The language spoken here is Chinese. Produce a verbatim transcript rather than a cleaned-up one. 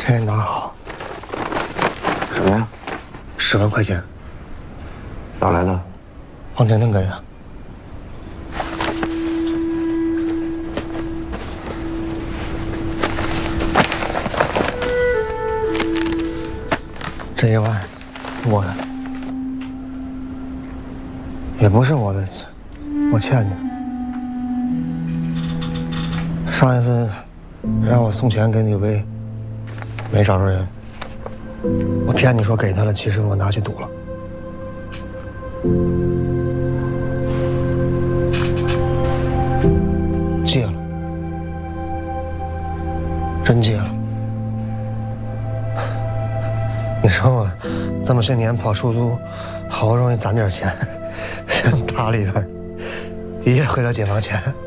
给你拿好。 什么呀？ 十万块钱。 哪来的？ 王婷婷给的。这一万，我的。也不是我的，我欠你。上一次让我送钱给李威，没找着人。我骗你说给他了，其实我拿去赌了。戒了，真戒了。你说我这么些年跑出租，好不容易攒点钱，打里边，一夜回了解放前。